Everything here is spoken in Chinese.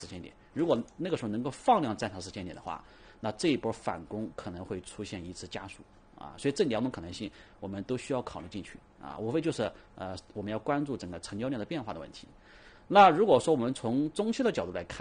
时间点。如果那个时候能够放量站上时间点的话，那这一波反攻可能会出现一次加速啊。所以这两种可能性我们都需要考虑进去啊。无非就是我们要关注整个成交量的变化的问题。那如果说我们从中期的角度来看